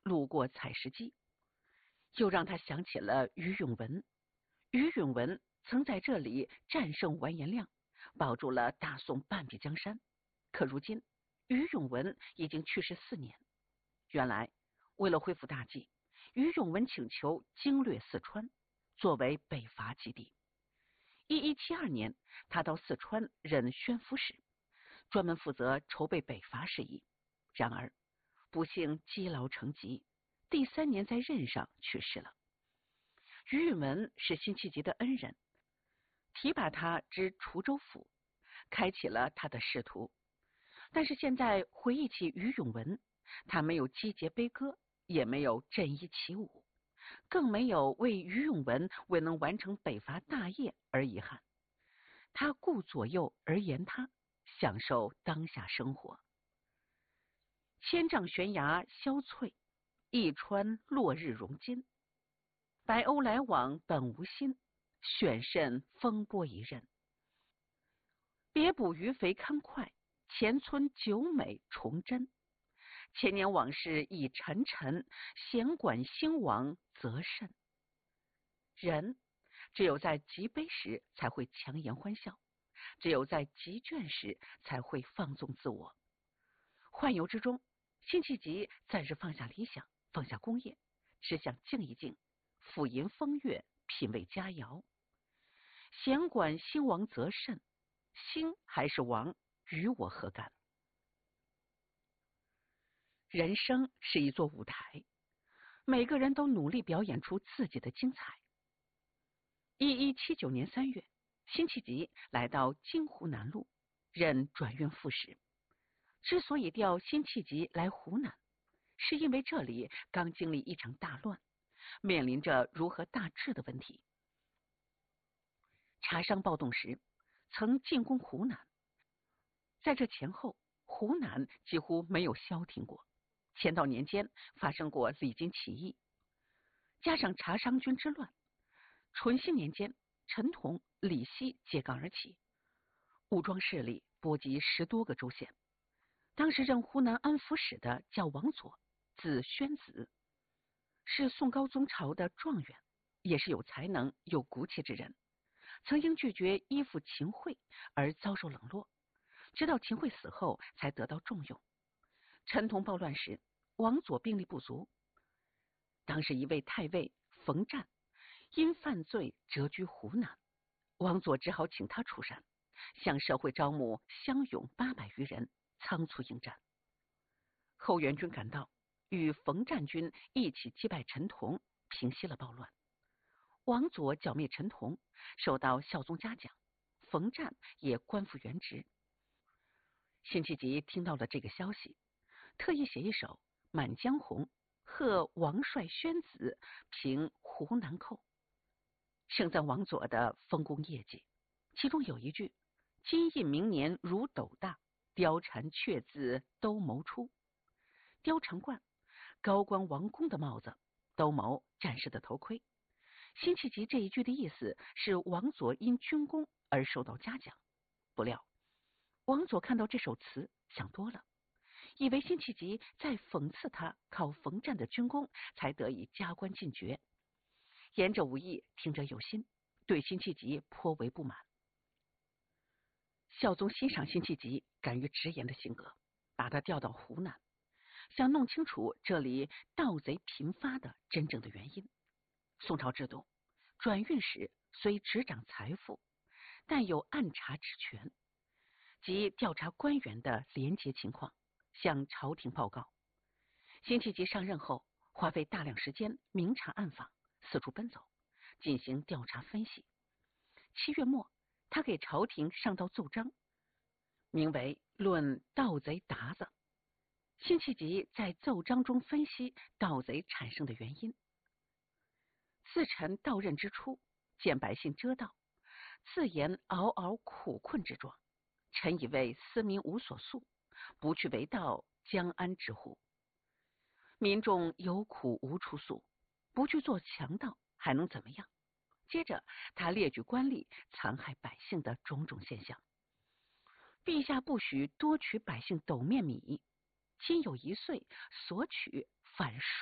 路过采石矶，又让他想起了于永文。于永文曾在这里战胜完颜亮，保住了大宋半壁江山。可如今于永文已经去世4年。原来为了恢复大计，于永文请求经略四川，作为北伐基地。1172年，他到四川任宣抚使，专门负责筹备北伐事宜。然而不幸积劳成疾，第3年在任上去世了。于允文是辛弃疾的恩人，提拔他知滁州府，开启了他的仕途。但是现在回忆起于永文，他没有击节悲歌，也没有振衣起舞，更没有为于永文未能完成北伐大业而遗憾。他顾左右而言他，享受当下生活。千丈悬崖萧翠，一川落日融金。白鸥来往本无心，选甚风波一刃。别捕鱼肥堪快，前村久美重真。千年往事已沉沉，闲管兴亡则甚。人只有在极悲时才会强颜欢笑，只有在极倦时才会放纵自我。宦游之中，辛弃疾暂时放下理想，放下功业，只想静一静，抚吟风月，品味佳肴。闲管兴亡则甚，兴还是亡，与我何干？人生是一座舞台，每个人都努力表演出自己的精彩。1179年3月，辛弃疾来到京湖南路，任转运副使。之所以调辛弃疾来湖南，是因为这里刚经历一场大乱，面临着如何大治的问题。茶商暴动时曾进攻湖南，在这前后，湖南几乎没有消停过。乾道年间发生过李金起义，加上茶商军之乱，淳熙年间陈同、李希揭竿而起，武装势力波及10多个州县。当时任湖南安抚使的叫王佐，字宣子，是宋高宗朝的状元，也是有才能有骨气之人。曾因拒绝依附秦桧而遭受冷落，直到秦桧死后才得到重用。陈同暴乱时，王佐兵力不足，当时一位太尉冯湛因犯罪谪居湖南，王佐只好请他出山，向社会招募乡勇800余人，仓促应战。后援军赶到，与冯湛军一起击败陈同，平息了暴乱。王佐剿灭陈同，受到孝宗嘉奖，冯湛也官复原职。辛弃疾听到了这个消息，特意写一首《满江红》，贺王帅宣子平湖南寇，盛赞王佐的丰功业绩。其中有一句：金印明年如斗大，貂蝉雀字都谋出。貂蝉冠，高官王公的帽子；兜鍪，战士的头盔。辛弃疾这一句的意思是王佐因军功而受到嘉奖。不料王佐看到这首词想多了，以为辛弃疾在讽刺他靠冯湛的军功才得以加官进爵，言者无意，听者有心，对辛弃疾颇为不满。孝宗欣赏辛弃疾敢于直言的性格，把他调到湖南，想弄清楚这里盗贼频发的真正的原因。宋朝制度，转运使虽执掌财富，但有暗查之权，即调查官员的廉洁情况，向朝廷报告。辛弃疾上任后，花费大量时间明察暗访，四处奔走，进行调查分析。7月末，他给朝廷上道奏章，名为《论盗贼鞑子》。辛弃疾在奏章中分析盗贼产生的原因。自臣到任之初，见百姓遮道，自言嗷嗷苦困之状，臣以为斯民无所诉，不去为盗，将安之乎？民众有苦无处诉，不去做强盗，还能怎么样？接着他列举官吏残害百姓的种种现象。陛下不许多取百姓斗面米，今有1岁，所取反数。